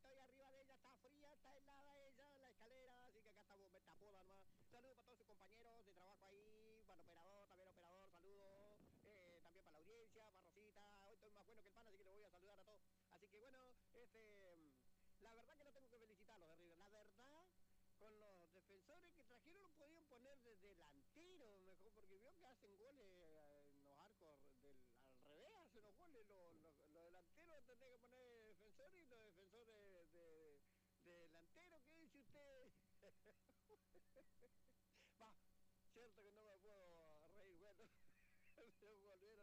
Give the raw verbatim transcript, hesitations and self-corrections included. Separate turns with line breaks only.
estoy arriba de ella, está fría, está helada ella, la escalera, así que acá estamos, me tapó nomás. Saludos para todos sus compañeros de trabajo ahí, para el operador, también operador, saludos, eh, también para la audiencia, para Rosita, hoy estoy más bueno que el pan, así que le voy a saludar a todos. Así que bueno, este, la verdad que no tengo que felicitarlos de River, la verdad, con los defensores que trajeron lo podían poner de delantero mejor, porque vio que hacen goles en los arcos del, al revés, hacen los goles, los, los, los delanteros tendrían que poner defensores y los defensores de, de, de delantero, ¿qué dice usted? Va, cierto que no me puedo reír, bueno, se volvieron